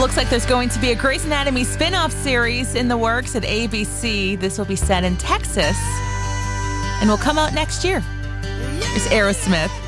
Looks like there's going to be a Grey's Anatomy spin-off series in the works at ABC. This will be set in Texas and will come out next year. There's Aerosmith.